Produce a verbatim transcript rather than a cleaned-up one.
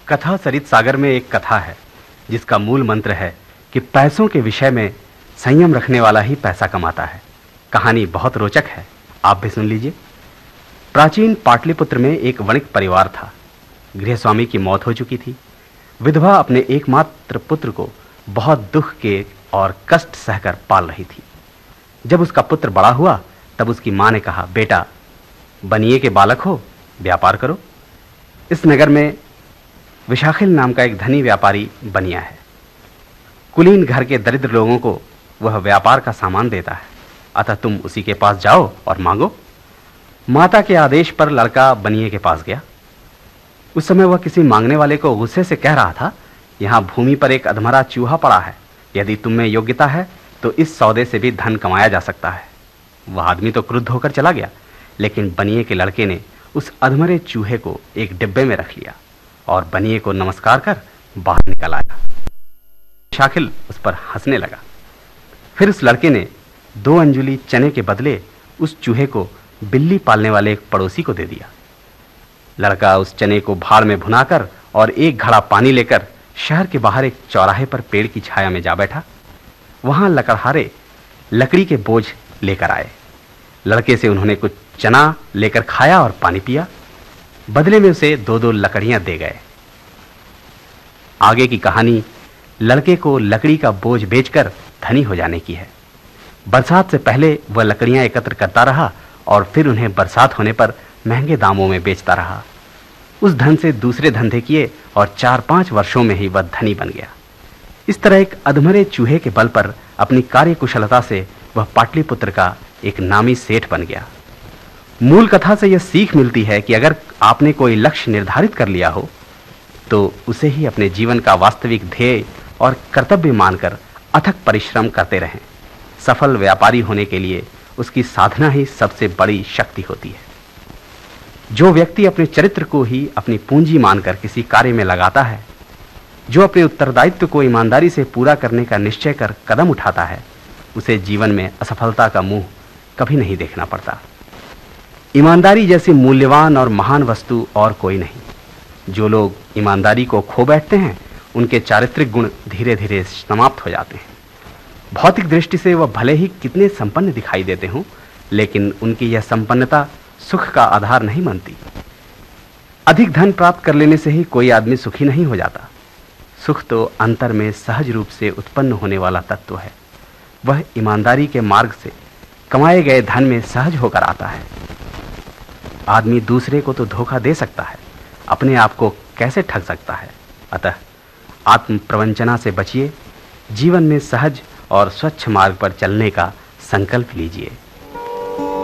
कथा सरित सागर में एक कथा है जिसका मूल मंत्र है कि पैसों के विषय में संयम रखने वाला ही पैसा कमाता है। कहानी बहुत रोचक है, आप भी सुन लीजिए। प्राचीन पाटलिपुत्र में एक वणिक परिवार था। गृहस्वामी की मौत हो चुकी थी। विधवा अपने एकमात्र पुत्र को बहुत दुख के और कष्ट सहकर पाल रही थी। जब उसका पुत्र बड़ा हुआ तब उसकी मां ने कहा, बेटा बनिए के बालक हो, व्यापार करो। इस नगर में विशाखिल नाम का एक धनी व्यापारी बनिया है। कुलीन घर के दरिद्र लोगों को वह व्यापार का सामान देता है, अतः तुम उसी के पास जाओ और मांगो। माता के आदेश पर लड़का बनिए के पास गया। उस समय वह किसी मांगने वाले को गुस्से से कह रहा था, यहाँ भूमि पर एक अधमरा चूहा पड़ा है, यदि तुम में योग्यता है तो इस सौदे से भी धन कमाया जा सकता है। वह आदमी तो क्रुद्ध होकर चला गया, लेकिन बनिए के लड़के ने उस अधमरे चूहे को एक डिब्बे में रख लिया और बनिए को नमस्कार कर बाहर निकल आया। शाकिल उस पर हंसने लगा। फिर उस लड़के ने दो अंजुली चने के बदले उस चूहे को बिल्ली पालने वाले एक पड़ोसी को दे दिया। लड़का उस चने को भाड़ में भुनाकर और एक घड़ा पानी लेकर शहर के बाहर एक चौराहे पर पेड़ की छाया में जा बैठा। वहां लकड़हारे लकड़ी के बोझ लेकर आए। लड़के से उन्होंने कुछ चना लेकर खाया और पानी पिया। बदले में उसे दो दो लकड़ियां दे गए। आगे की कहानी लड़के को लकड़ी का बोझ बेचकर धनी हो जाने की है। बरसात से पहले वह लकड़ियां एकत्र करता रहा और फिर उन्हें बरसात होने पर महंगे दामों में बेचता रहा। उस धन से दूसरे धंधे किए और चार पांच वर्षों में ही वह धनी बन गया। इस तरह एक अधमरे चूहे के बल पर अपनी कार्यकुशलता से वह पाटलिपुत्र का एक नामी सेठ बन गया। मूल कथा से यह सीख मिलती है कि अगर आपने कोई लक्ष्य निर्धारित कर लिया हो तो उसे ही अपने जीवन का वास्तविक ध्येय और कर्तव्य मानकर अथक परिश्रम करते रहें। सफल व्यापारी होने के लिए उसकी साधना ही सबसे बड़ी शक्ति होती है। जो व्यक्ति अपने चरित्र को ही अपनी पूंजी मानकर किसी कार्य में लगाता है, जो अपने उत्तरदायित्व को ईमानदारी से पूरा करने का निश्चय कर कदम उठाता है, उसे जीवन में असफलता का मुंह कभी नहीं देखना पड़ता। ईमानदारी जैसी मूल्यवान और महान वस्तु और कोई नहीं। जो लोग ईमानदारी को खो बैठते हैं, उनके चारित्रिक गुण धीरे धीरे समाप्त हो जाते हैं। भौतिक दृष्टि से वह भले ही कितने संपन्न दिखाई देते हों, लेकिन उनकी यह संपन्नता सुख का आधार नहीं बनती। अधिक धन प्राप्त कर लेने से ही कोई आदमी सुखी नहीं हो जाता। सुख तो अंतर में सहज रूप से उत्पन्न होने वाला तत्व है। वह ईमानदारी के मार्ग से कमाए गए धन में सहज होकर आता है। आदमी दूसरे को तो धोखा दे सकता है, अपने आप को कैसे ठग सकता है। अतः आत्म प्रवंचना से बचिए, जीवन में सहज और स्वच्छ मार्ग पर चलने का संकल्प लीजिए।